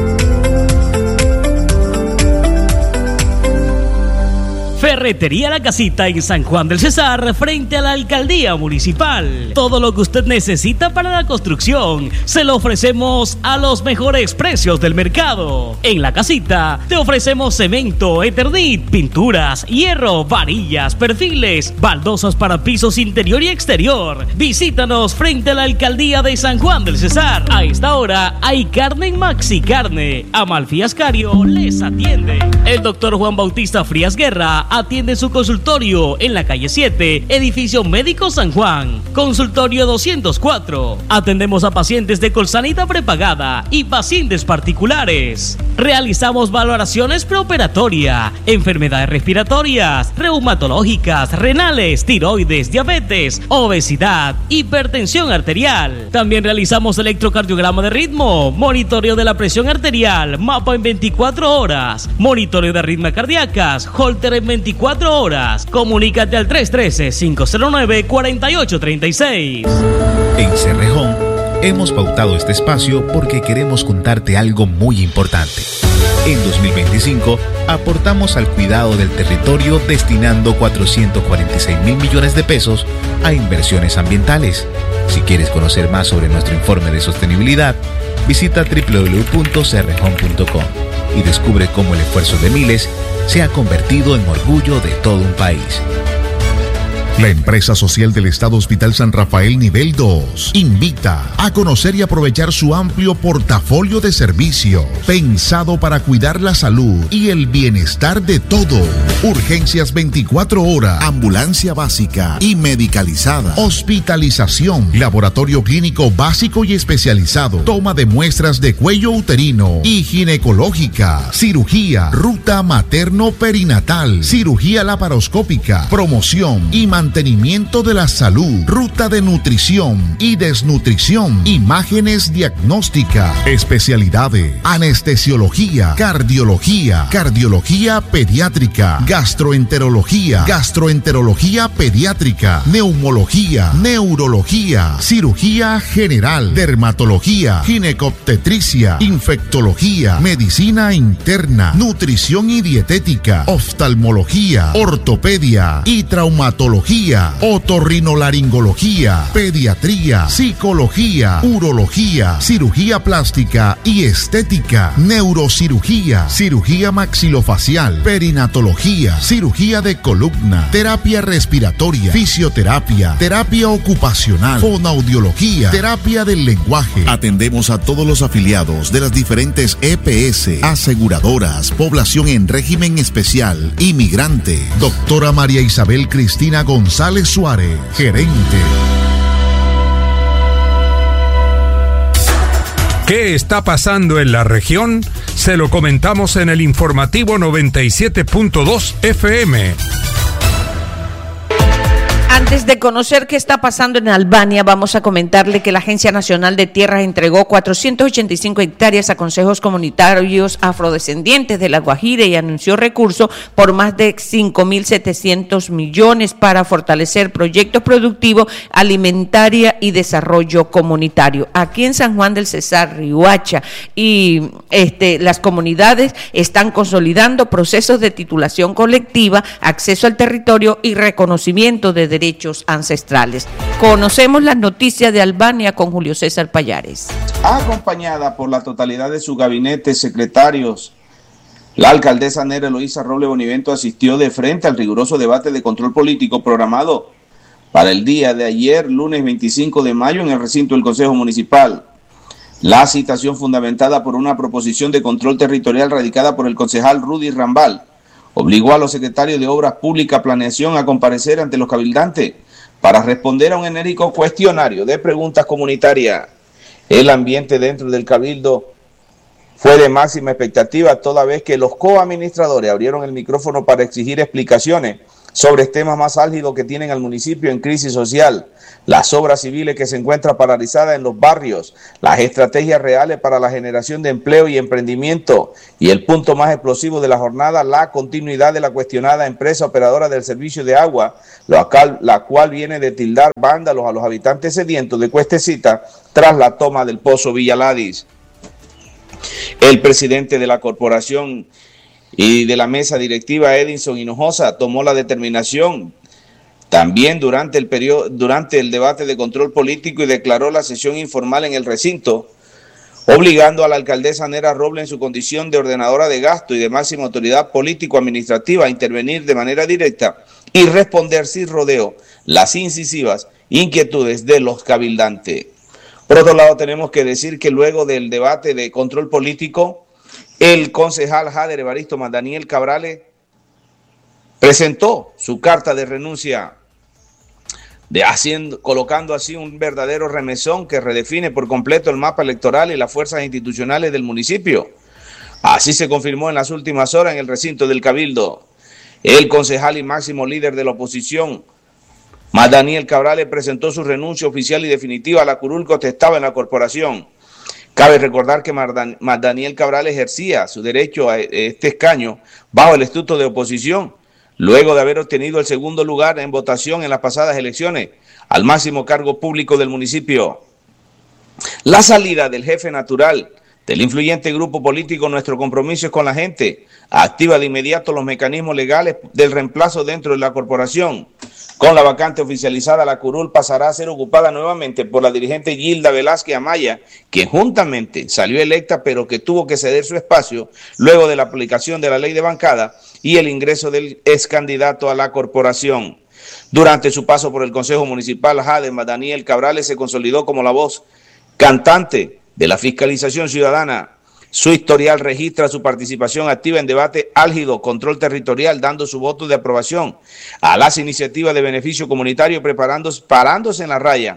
Ferretería La Casita en San Juan del Cesar, frente a la Alcaldía Municipal. Todo lo que usted necesita para la construcción se lo ofrecemos a los mejores precios del mercado. En La Casita te ofrecemos cemento, eternit, pinturas, hierro, varillas, perfiles, baldosas para pisos interior y exterior. Visítanos frente a la Alcaldía de San Juan del Cesar. A esta hora hay carne en Maxi Carne. Amalfi Ascario les atiende. El doctor Juan Bautista Frías Guerra atiende su consultorio en la calle siete, edificio Médico San Juan, consultorio doscientos cuatro. Atendemos a pacientes de Colsanita prepagada y pacientes particulares. Realizamos valoraciones preoperatoria, enfermedades respiratorias, reumatológicas, renales, tiroides, diabetes, obesidad, hipertensión arterial. También realizamos electrocardiograma de ritmo, monitoreo de la presión arterial, mapa en veinticuatro horas, monitoreo de arritmias cardíacas, holter en veinticuatro horas. Comunícate al tres uno tres, cinco cero nueve, cuatro ocho tres seis. En Cerrejón hemos pautado este espacio porque queremos contarte algo muy importante. En dos mil veinticinco aportamos al cuidado del territorio destinando cuatrocientos cuarenta y seis mil millones de pesos a inversiones ambientales. Si quieres conocer más sobre nuestro informe de sostenibilidad, visita doble u doble u doble u punto cerrejón punto com y descubre cómo el esfuerzo de miles se ha convertido en orgullo de todo un país. La empresa social del Estado Hospital San Rafael Nivel dos invita a conocer y aprovechar su amplio portafolio de servicio pensado para cuidar la salud y el bienestar de todos. Urgencias veinticuatro horas, ambulancia básica y medicalizada, hospitalización, laboratorio clínico básico y especializado, toma de muestras de cuello uterino y ginecológica, cirugía, ruta materno-perinatal, cirugía laparoscópica, promoción y mantenimiento de la salud, ruta de nutrición y desnutrición, imágenes diagnósticas, especialidades, anestesiología, cardiología, cardiología pediátrica, gastroenterología, gastroenterología pediátrica, neumología, neurología, cirugía general, dermatología, ginecobstetricia, infectología, medicina interna, nutrición y dietética, oftalmología, ortopedia y traumatología, otorrinolaringología, pediatría, psicología, urología, cirugía plástica y estética, neurocirugía, cirugía maxilofacial, perinatología, cirugía de columna, terapia respiratoria, fisioterapia, terapia ocupacional, fonoaudiología, terapia del lenguaje. Atendemos a todos los afiliados de las diferentes E P S, aseguradoras, población en régimen especial, inmigrante. Doctora María Isabel Cristina González Suárez, gerente. ¿Qué está pasando en la región? Se lo comentamos en el informativo noventa y siete punto dos F M. Antes de conocer qué está pasando en Albania, vamos a comentarle que la Agencia Nacional de Tierras entregó cuatrocientas ochenta y cinco hectáreas a consejos comunitarios afrodescendientes de La Guajira y anunció recursos por más de cinco mil setecientos millones para fortalecer proyectos productivos, alimentaria y desarrollo comunitario. Aquí en San Juan del Cesar, Riohacha y este, las comunidades están consolidando procesos de titulación colectiva, acceso al territorio y reconocimiento de derechos derechos ancestrales. Conocemos las noticias de Albania con Julio César Payares. Acompañada por la totalidad de su gabinete, secretarios, la alcaldesa Nera Eloísa Roble Bonivento asistió de frente al riguroso debate de control político programado para el día de ayer, lunes veinticinco de mayo, en el recinto del Consejo Municipal. La citación fundamentada por una proposición de control territorial radicada por el concejal Rudy Rambal, obligó a los secretarios de Obras Públicas y Planeación a comparecer ante los cabildantes para responder a un enérgico cuestionario de preguntas comunitarias. El ambiente dentro del cabildo fue de máxima expectativa, toda vez que los coadministradores abrieron el micrófono para exigir explicaciones sobre temas más álgidos que tienen al municipio en crisis social, las obras civiles que se encuentran paralizadas en los barrios, las estrategias reales para la generación de empleo y emprendimiento, y el punto más explosivo de la jornada, la continuidad de la cuestionada empresa operadora del servicio de agua, la cual, la cual viene de tildar vándalos a los habitantes sedientos de Cuestecita tras la toma del Pozo Villaladis. El presidente de la corporación y de la mesa directiva, Edinson Hinojosa, tomó la determinación también durante el periodo, durante el debate de control político, y declaró la sesión informal en el recinto, obligando a la alcaldesa Nera Roble, en su condición de ordenadora de gasto y de máxima autoridad político-administrativa, a intervenir de manera directa y responder sin rodeo las incisivas inquietudes de los cabildantes. Por otro lado, tenemos que decir que luego del debate de control político, el concejal Jader Evaristo Daniel Cabrales presentó su carta de renuncia, de haciendo, colocando así un verdadero remesón que redefine por completo el mapa electoral y las fuerzas institucionales del municipio. Así se confirmó en las últimas horas en el recinto del Cabildo. El concejal y máximo líder de la oposición, Daniel Cabrales, presentó su renuncia oficial y definitiva a la curul que ostentaba en la corporación. Cabe recordar que Daniel Cabrales ejercía su derecho a este escaño bajo el estatuto de oposición, luego de haber obtenido el segundo lugar en votación en las pasadas elecciones al máximo cargo público del municipio. La salida del jefe natural del influyente grupo político Nuestro Compromiso es con la Gente activa de inmediato los mecanismos legales del reemplazo dentro de la corporación. Con la vacante oficializada, la curul pasará a ser ocupada nuevamente por la dirigente Gilda Velázquez Amaya, quien juntamente salió electa, pero que tuvo que ceder su espacio luego de la aplicación de la ley de bancada y el ingreso del ex candidato a la corporación. Durante su paso por el Consejo Municipal, Jader Daniel Cabrales se consolidó como la voz cantante de la fiscalización ciudadana. Su historial registra su participación activa en debate álgido, control territorial, dando su voto de aprobación a las iniciativas de beneficio comunitario, preparándose, parándose en la raya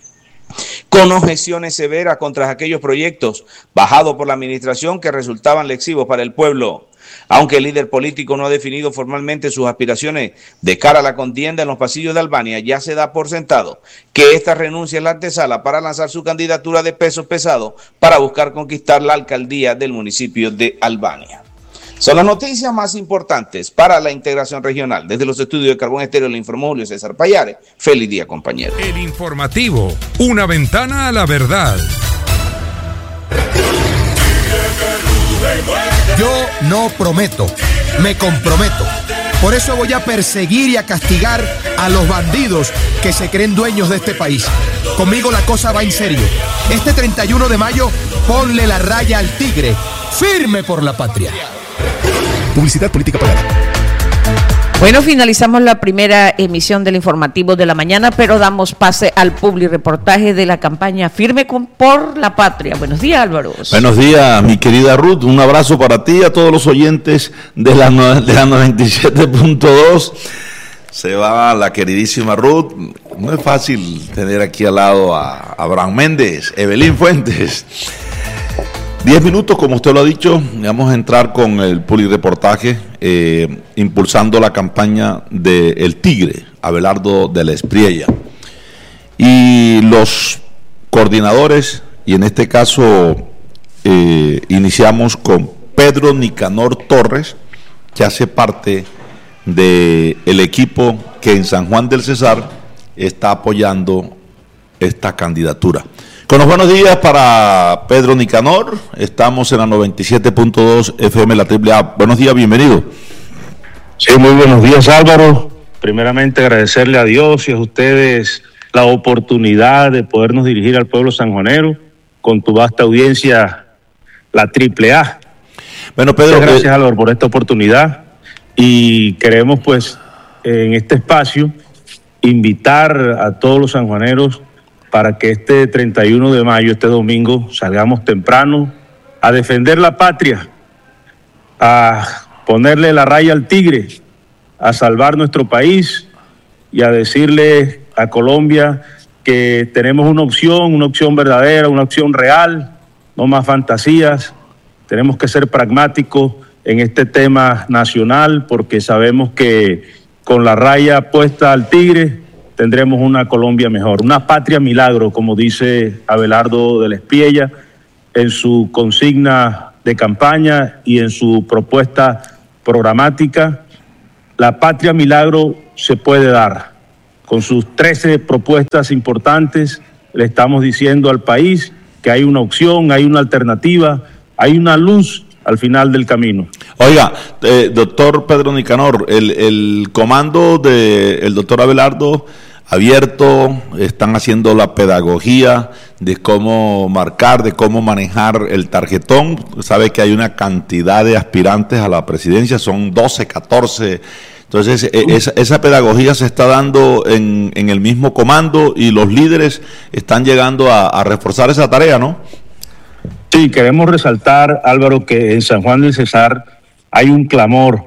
con objeciones severas contra aquellos proyectos bajados por la administración que resultaban lesivos para el pueblo. Aunque el líder político no ha definido formalmente sus aspiraciones de cara a la contienda en los pasillos de Albania, ya se da por sentado que esta renuncia es la antesala para lanzar su candidatura de pesos pesados para buscar conquistar la alcaldía del municipio de Albania. Son las noticias más importantes para la integración regional. Desde los estudios de Carbón Estéreo le informó Julio César Payares. Feliz día, compañero. El informativo, una ventana a la verdad. Yo no prometo, me comprometo. Por eso voy a perseguir y a castigar a los bandidos que se creen dueños de este país. Conmigo la cosa va en serio. Este treinta y uno de mayo, ponle la raya al tigre. Firme por la patria. Publicidad política pagada. Bueno, finalizamos la primera emisión del informativo de la mañana, pero damos pase al publireportaje de la campaña Firme con, por la Patria. Buenos días, Álvaro. Buenos días, mi querida Ruth. Un abrazo para ti y a todos los oyentes de la, de la noventa y siete punto dos. Se va la queridísima Ruth. No es fácil tener aquí al lado a Abraham Méndez, Evelyn Fuentes. Diez minutos, como usted lo ha dicho, vamos a entrar con el publireportaje, eh, impulsando la campaña de El Tigre, Abelardo de la Espriella. Y los coordinadores, y en este caso eh, iniciamos con Pedro Nicanor Torres, que hace parte del equipo que en San Juan del Cesar está apoyando esta candidatura. Con los buenos días para Pedro Nicanor, estamos en la noventa y siete punto dos F M, la Triple A. Buenos días, bienvenido. Sí, muy buenos días, Álvaro. Primeramente agradecerle a Dios y a ustedes la oportunidad de podernos dirigir al pueblo sanjuanero con tu vasta audiencia, la Triple A. Bueno, Pedro, muchas gracias, eh... Álvaro, por esta oportunidad, y queremos pues en este espacio invitar a todos los sanjuaneros para que este treinta y uno de mayo, este domingo, salgamos temprano a defender la patria, a ponerle la raya al tigre, a salvar nuestro país y a decirle a Colombia que tenemos una opción, una opción verdadera, una opción real, no más fantasías. Tenemos que ser pragmáticos en este tema nacional porque sabemos que con la raya puesta al tigre tendremos una Colombia mejor, una patria milagro, como dice Abelardo del Espiella en su consigna de campaña y en su propuesta programática. La patria milagro se puede dar. Con sus trece propuestas importantes le estamos diciendo al país que hay una opción, hay una alternativa, hay una luz al final del camino. Oiga, eh, doctor Pedro Nicanor, el, el comando del doctor Abelardo abierto, están haciendo la pedagogía de cómo marcar, de cómo manejar el tarjetón. Sabe que hay una cantidad de aspirantes a la presidencia, son doce, catorce. Entonces, esa, esa pedagogía se está dando en, en el mismo comando y los líderes están llegando a, a reforzar esa tarea, ¿no? Sí, queremos resaltar, Álvaro, que en San Juan del Cesar hay un clamor,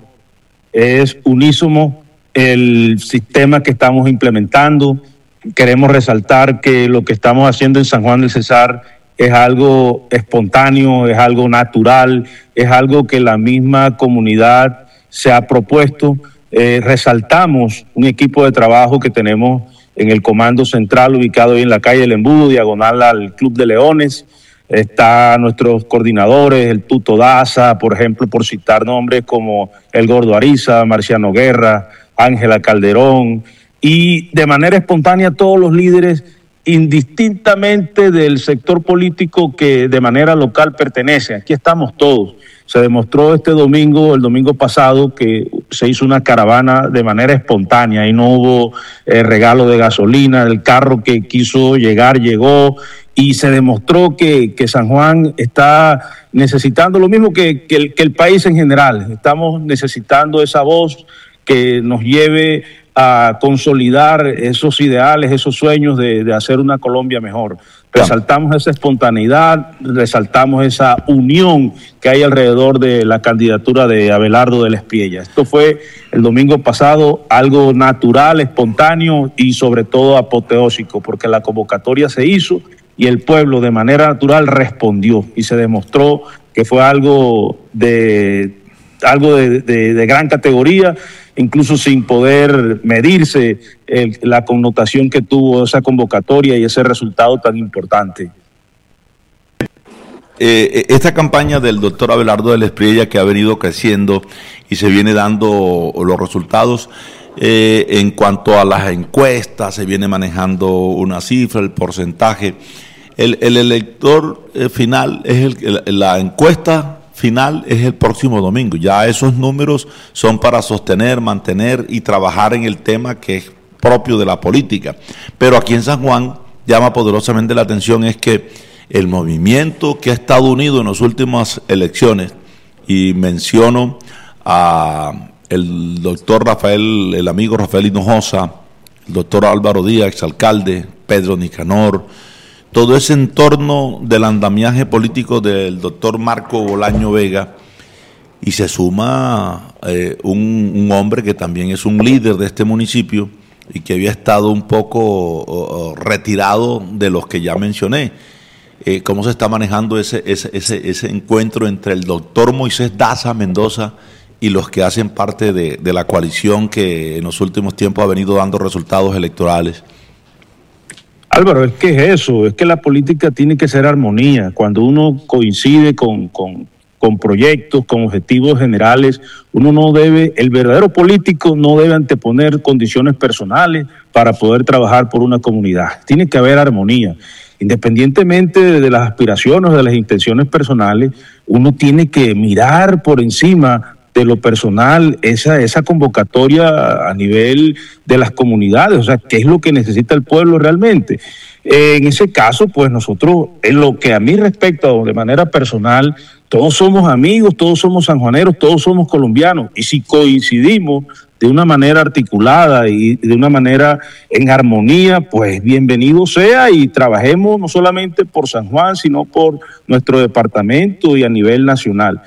es unísono el sistema que estamos implementando. Queremos resaltar que lo que estamos haciendo en San Juan del Cesar es algo espontáneo, es algo natural, es algo que la misma comunidad se ha propuesto. Eh, resaltamos un equipo de trabajo que tenemos en el Comando Central ubicado ahí en la calle del Embudo, diagonal al Club de Leones. Está nuestros coordinadores, el Tuto Daza, por ejemplo, por citar nombres como el Gordo Ariza, Marciano Guerra, Ángela Calderón, y de manera espontánea todos los líderes, indistintamente del sector político que de manera local pertenece. Aquí estamos todos. Se demostró este domingo, el domingo pasado, que se hizo una caravana de manera espontánea y no hubo eh, regalo de gasolina. El carro que quiso llegar llegó y se demostró que, que San Juan está necesitando lo mismo que, que, el, que el país en general. Estamos necesitando esa voz que nos lleve a consolidar esos ideales, esos sueños de, de hacer una Colombia mejor. Resaltamos esa espontaneidad, resaltamos esa unión que hay alrededor de la candidatura de Abelardo del Espiella. Esto fue el domingo pasado, algo natural, espontáneo y sobre todo apoteósico, porque la convocatoria se hizo y el pueblo de manera natural respondió y se demostró que fue algo de, algo de, de, de gran categoría, incluso sin poder medirse el, la connotación que tuvo esa convocatoria y ese resultado tan importante. Eh, esta campaña del doctor Abelardo del Espiella, que ha venido creciendo y se viene dando los resultados, eh, en cuanto a las encuestas, se viene manejando una cifra, el porcentaje. El, el elector eh, final, es el, la encuesta final es el próximo domingo. Ya esos números son para sostener, mantener y trabajar en el tema que es propio de la política. Pero aquí en San Juan llama poderosamente la atención es que el movimiento que ha estado unido en las últimas elecciones, y menciono a el doctor Rafael, el amigo Rafael Hinojosa, el doctor Álvaro Díaz, exalcalde, Pedro Nicanor, todo ese entorno del andamiaje político del doctor Marco Bolaño Vega, y se suma eh, un, un hombre que también es un líder de este municipio y que había estado un poco uh, retirado de los que ya mencioné. Eh, ¿Cómo se está manejando ese, ese, ese, ese encuentro entre el doctor Moisés Daza Mendoza y los que hacen parte de, de la coalición que en los últimos tiempos ha venido dando resultados electorales? Álvaro, es que es eso, es que la política tiene que ser armonía. Cuando uno coincide con, con, con proyectos, con objetivos generales, uno no debe, el verdadero político no debe anteponer condiciones personales para poder trabajar por una comunidad. Tiene que haber armonía. Independientemente de las aspiraciones o de las intenciones personales, uno tiene que mirar por encima de lo personal, esa, esa convocatoria a nivel de las comunidades, o sea, qué es lo que necesita el pueblo realmente. Eh, en ese caso, pues nosotros, en lo que a mí respecta de manera personal, todos somos amigos, todos somos sanjuaneros, todos somos colombianos, y si coincidimos de una manera articulada y de una manera en armonía, pues bienvenido sea, y trabajemos no solamente por San Juan, sino por nuestro departamento y a nivel nacional.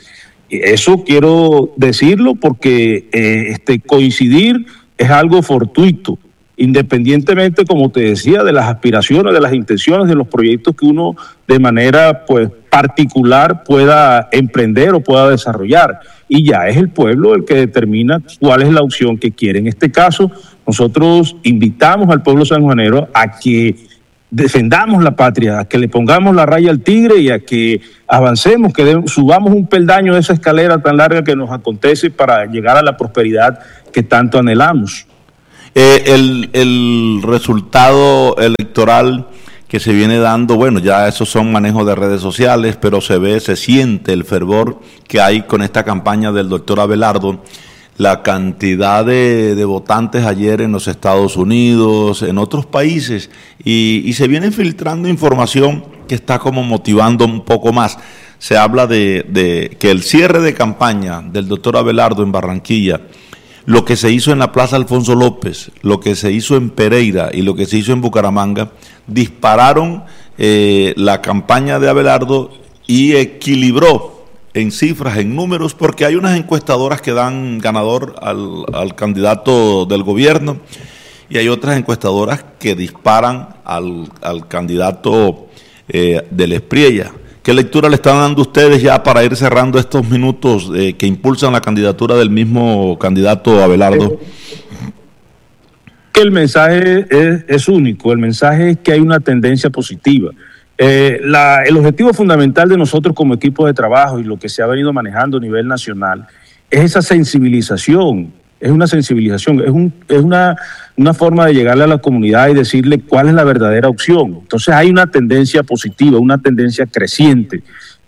Eso quiero decirlo porque eh, este, coincidir es algo fortuito, independientemente, como te decía, de las aspiraciones, de las intenciones, de los proyectos que uno de manera pues particular pueda emprender o pueda desarrollar. Y ya es el pueblo el que determina cuál es la opción que quiere. En este caso, nosotros invitamos al pueblo sanjuanero a que defendamos la patria, a que le pongamos la raya al tigre y a que avancemos, que de, subamos un peldaño de esa escalera tan larga que nos acontece para llegar a la prosperidad que tanto anhelamos. Eh, el, el resultado electoral que se viene dando, bueno, ya esos son manejos de redes sociales, pero se ve, se siente el fervor que hay con esta campaña del doctor Abelardo. La cantidad de, de votantes ayer en los Estados Unidos, en otros países, y, y se viene filtrando información que está como motivando un poco más. Se habla de, de que el cierre de campaña del doctor Abelardo en Barranquilla, lo que se hizo en la Plaza Alfonso López, lo que se hizo en Pereira y lo que se hizo en Bucaramanga, dispararon eh, la campaña de Abelardo y equilibró en cifras, en números, porque hay unas encuestadoras que dan ganador al, al candidato del gobierno y hay otras encuestadoras que disparan al, al candidato eh, del Espriella. ¿Qué lectura le están dando ustedes ya para ir cerrando estos minutos eh, que impulsan la candidatura del mismo candidato Abelardo? Que el mensaje es, es único, el mensaje es que hay una tendencia positiva. Eh, la, el objetivo fundamental de nosotros como equipo de trabajo y lo que se ha venido manejando a nivel nacional es esa sensibilización, es una sensibilización, es, un, es una, una forma de llegarle a la comunidad y decirle cuál es la verdadera opción. Entonces hay una tendencia positiva, una tendencia creciente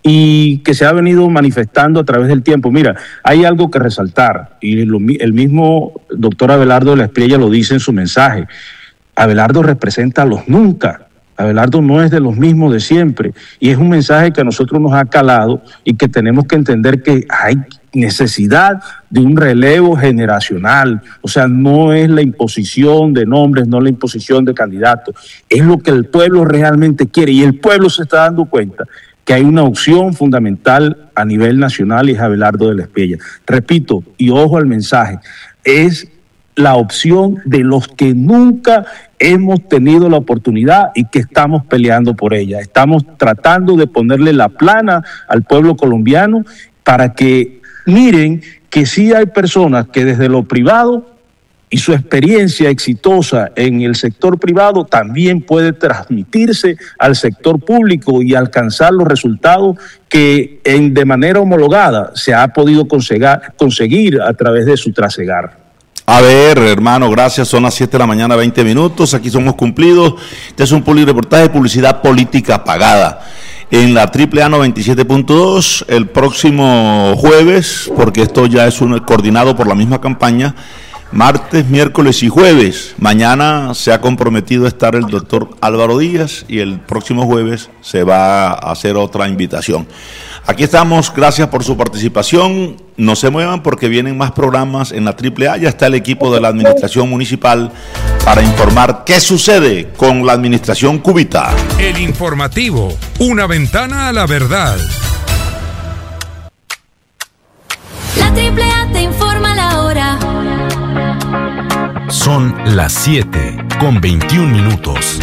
y que se ha venido manifestando a través del tiempo. Mira, hay algo que resaltar y lo, el mismo doctor Abelardo de la Espriella lo dice en su mensaje. Abelardo representa a los nunca. Abelardo no es de los mismos de siempre y es un mensaje que a nosotros nos ha calado y que tenemos que entender que hay necesidad de un relevo generacional, o sea, no es la imposición de nombres, no es la imposición de candidatos, es lo que el pueblo realmente quiere y el pueblo se está dando cuenta que hay una opción fundamental a nivel nacional y es Abelardo de la Espriella. Repito, y ojo al mensaje, es la opción de los que nunca hemos tenido la oportunidad y que estamos peleando por ella. Estamos tratando de ponerle la plana al pueblo colombiano para que miren que sí hay personas que desde lo privado y su experiencia exitosa en el sector privado también puede transmitirse al sector público y alcanzar los resultados que en, de manera homologada se ha podido conseguir, conseguir a través de su trasegar. A ver, hermano, gracias. Son las siete de la mañana, veinte minutos. Aquí somos cumplidos. Este es un publireportaje de publicidad política pagada en la triple A noventa y siete punto dos el próximo jueves, porque esto ya es un, coordinado por la misma campaña, martes, miércoles y jueves. Mañana se ha comprometido a estar el doctor Álvaro Díaz y el próximo jueves se va a hacer otra invitación. Aquí estamos, gracias por su participación. No se muevan porque vienen más programas en la triple A. Ya está el equipo de la administración municipal para informar qué sucede con la administración cubita. El informativo, una ventana a la verdad. La triple A te informa la hora. Son las siete con veintiún minutos.